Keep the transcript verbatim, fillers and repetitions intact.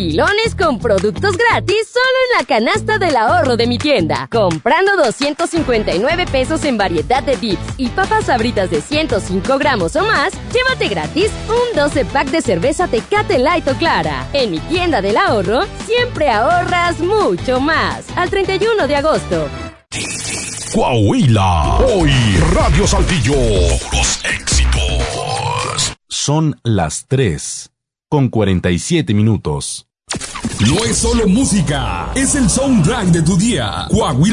Pilones con productos gratis solo en la canasta del ahorro de mi tienda. Comprando doscientos cincuenta y nueve pesos en variedad de dips y papas Sabritas de ciento cinco gramos o más, llévate gratis un doce pack de cerveza Tecate Light o Clara. En mi tienda del ahorro, siempre ahorras mucho más. Al treinta y uno de agosto. Coahuila, hoy Radio Saltillo, los éxitos. Son las tres con cuarenta y siete minutos. No es solo música, es el soundtrack de tu día. Coahuila.